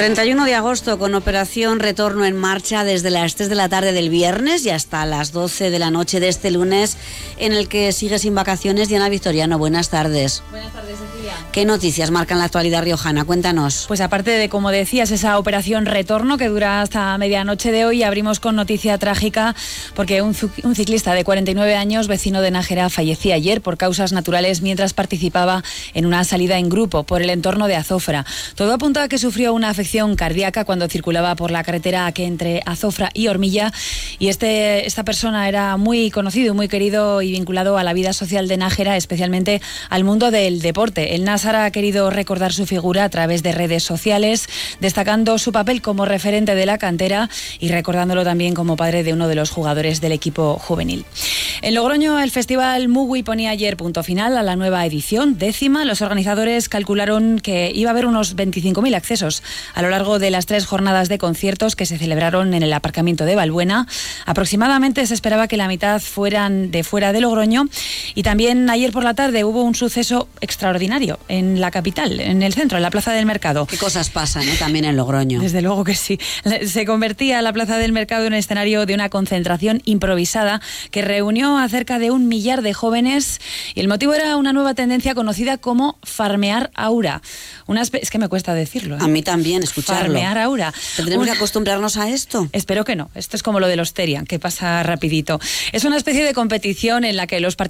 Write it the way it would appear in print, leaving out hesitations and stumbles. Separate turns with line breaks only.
31 de agosto con operación Retorno en marcha desde las 3 de la tarde del viernes y hasta las 12 de la noche de este lunes, en el que sigue sin vacaciones Diana Victoriano. Buenas tardes.
Buenas tardes, Cecilia.
¿Qué noticias marcan la actualidad riojana? Cuéntanos.
Pues aparte de, como decías, esa operación Retorno que dura hasta medianoche de hoy, abrimos con noticia trágica porque un ciclista de 49 años, vecino de Nájera, fallecía ayer por causas naturales mientras participaba en una salida en grupo por el entorno de Azofra. Todo apunta a que sufrió una afección cardíaca cuando circulaba por la carretera que entre Azofra y Ormilla, y esta persona era muy conocido, muy querido y vinculado a la vida social de Nájera, especialmente al mundo del deporte. El Násara ha querido recordar su figura a través de redes sociales, destacando su papel como referente de la cantera y recordándolo también como padre de uno de los jugadores del equipo juvenil. En Logroño, el Festival Mugui ponía ayer punto final a la nueva edición, 10ª. Los organizadores calcularon que iba a haber unos 25.000 accesos a lo largo de las 3 jornadas de conciertos que se celebraron en el aparcamiento de Balbuena. Aproximadamente se esperaba que la mitad fueran de fuera de Logroño, y también ayer por la tarde hubo un suceso extraordinario en la capital, en el centro, en la Plaza del Mercado.
¿Qué cosas pasan, también en Logroño?
Desde luego que sí. Se convertía la Plaza del Mercado en escenario de una concentración improvisada que reunió a cerca de 1 millar de jóvenes, y el motivo era una nueva tendencia conocida como farmear aura. Es que me cuesta decirlo.
A mí también, escucharlo.
Farmear aura.
¿Tendremos que acostumbrarnos a esto?
Espero que no. Esto es como lo del Osteria, que pasa rapidito. Es una especie de competición en la que los